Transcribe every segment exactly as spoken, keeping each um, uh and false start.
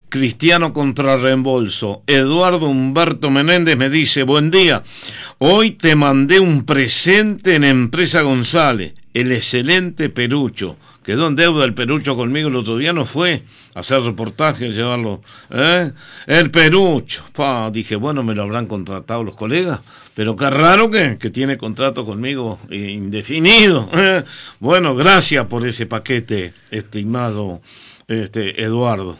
Cristiano contra reembolso. Eduardo Humberto Menéndez me dice, buen día, hoy te mandé un presente en Empresa González, el excelente perucho. Quedó en deuda el perucho conmigo el otro día, no fue a hacer reportaje, llevarlo, ¿eh? El perucho, pa, dije, bueno, me lo habrán contratado los colegas, pero qué raro que, que tiene contrato conmigo indefinido, ¿eh? Bueno, gracias por ese paquete, estimado este Eduardo.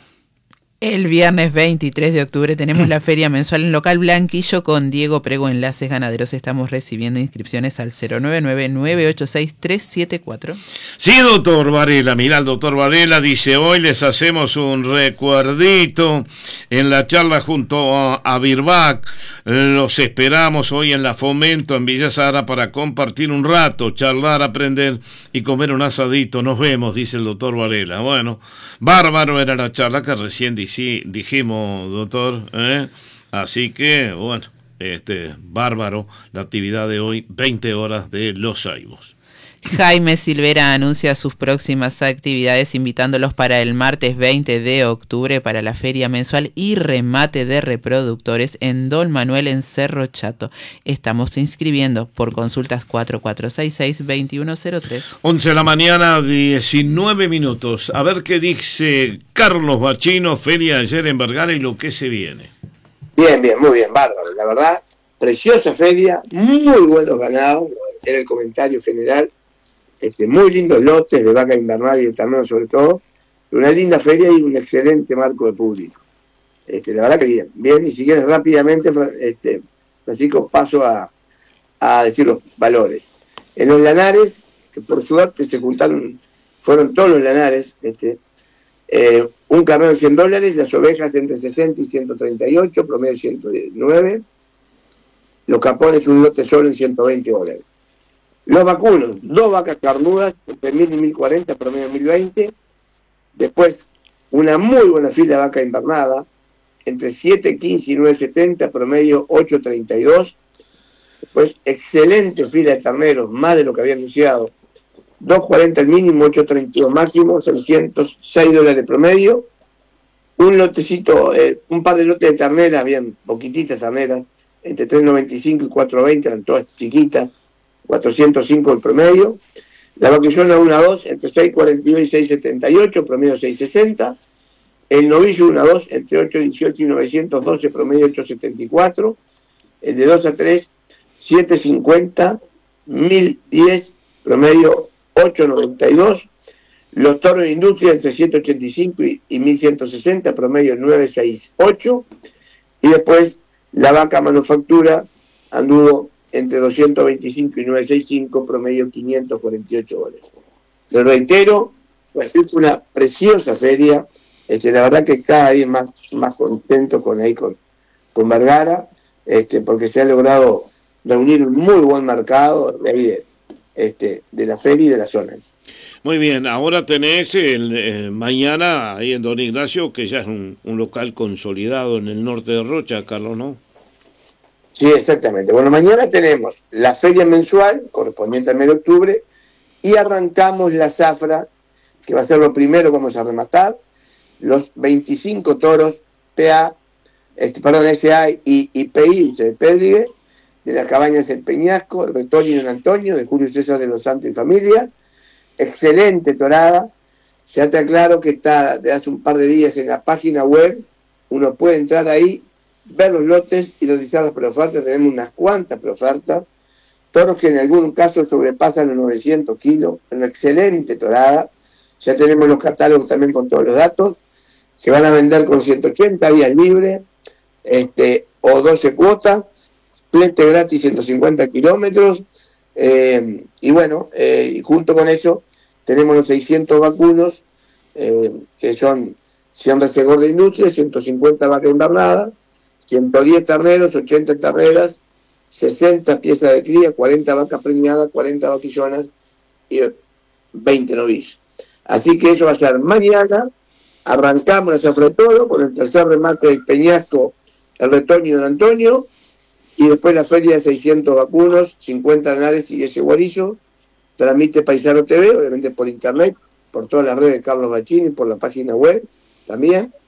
El viernes veintitrés de octubre tenemos la feria mensual en local Blanquillo con Diego Prego, Enlaces Ganaderos. Estamos recibiendo inscripciones al cero nueve nueve, nueve ocho seis, tres siete cuatro. Sí, doctor Varela, mirá, el doctor Varela dice, hoy les hacemos un recuerdito en la charla junto a, a Birbac. Los esperamos hoy en la Fomento, en Villa Sara, para compartir un rato, charlar, aprender y comer un asadito. Nos vemos, dice el doctor Varela. Bueno, bárbaro era la charla que recién dice. Sí, dijimos, doctor, ¿eh? Así que, bueno, este bárbaro la actividad de hoy, veinte horas de Los Saibos. Jaime Silvera anuncia sus próximas actividades, invitándolos para el martes veinte de octubre para la feria mensual y remate de reproductores en Don Manuel en Cerro Chato. Estamos inscribiendo por consultas cuatro cuatro seis seis, dos uno cero tres. once de la mañana, diecinueve minutos. A ver qué dice Carlos Bachino, feria ayer en Vergara y lo que se viene. Bien, bien, muy bien, bárbaro. La verdad, preciosa feria, muy buenos ganados, era el comentario general. Este, muy lindos lotes de vaca invernal y de ternero sobre todo, una linda feria y un excelente marco de público. Este, la verdad que bien, bien, y si quieres rápidamente, este, Francisco, paso a, a decir los valores. En los lanares, que por suerte se juntaron, fueron todos los lanares, este, eh, un carnero de cien dólares, las ovejas entre sesenta y ciento treinta y ocho, promedio ciento nueve, los capones un lote solo en ciento veinte dólares. Los vacunos, dos vacas carnudas, entre mil y mil cuarenta, promedio mil veinte. Después, una muy buena fila de vaca invernada, entre siete quince y nueve setenta, promedio ocho treinta y dos. Después, excelente fila de terneros, más de lo que había anunciado. dos cuarenta el mínimo, ocho treinta y dos máximo, seiscientos seis dólares promedio. Un lotecito, eh, un par de lotes de terneras, bien poquititas terneras, entre tres noventa y cinco y cuatro veinte, eran todas chiquitas. cuatrocientos cinco el promedio. La vaquillona uno a dos entre seis cuarenta y dos y seis setenta y ocho, promedio seis sesenta. El novillo uno a dos entre ocho dieciocho y novecientos doce, promedio ocho setenta y cuatro. El de dos a tres, siete cincuenta, mil diez, promedio ocho noventa y dos. Los toros de industria entre ciento ochenta y cinco y, y mil ciento sesenta, promedio nueve sesenta y ocho. Y después la vaca manufactura anduvo entre doscientos veinticinco y novecientos sesenta y cinco, promedio quinientos cuarenta y ocho dólares. Lo reitero, fue una preciosa feria, este, la verdad que cada día más, más contento con ahí con, con Vergara, este, porque se ha logrado reunir un muy buen mercado de, ahí de, este, de la feria y de la zona. Muy bien, ahora tenés el, eh, mañana ahí en Don Ignacio, que ya es un, un local consolidado en el norte de Rocha, Carlos, ¿no? Sí, exactamente. Bueno, mañana tenemos la feria mensual, correspondiente al mes de octubre, y arrancamos la zafra, que va a ser lo primero que vamos a rematar, los veinticinco toros P A, este, perdón, S A y, y P I de Pedrigue, de las cabañas El Peñasco, el Retoño y Don Antonio, de Julio César de los Santos y familia. Excelente torada. Ya está claro que está de hace un par de días en la página web, uno puede entrar ahí, ver los lotes y realizar las preofertas. Tenemos unas cuantas preofertas, toros que en algún caso sobrepasan los novecientos kilos, una excelente torada. Ya tenemos los catálogos también con todos los datos. Se van a vender con ciento ochenta días libres, este, o doce cuotas, flete gratis ciento cincuenta kilómetros, eh, y bueno, eh, junto con eso tenemos los seiscientos vacunos, eh, que son cien resegor de industria, ciento cincuenta vacas invernadas, ciento diez terneros, ochenta terneras, sesenta piezas de cría, cuarenta vacas preñadas, cuarenta vaquillonas y veinte novillos. Así que eso va a ser mañana. Arrancamos la zafra de toro con el tercer remate del Peñasco, el Retoño y Don Antonio, y después la feria de seiscientos vacunos, cincuenta lanares y ese guarillo. Transmite Paisano T V, obviamente por internet, por todas las redes de Carlos Bachini, por la página web también.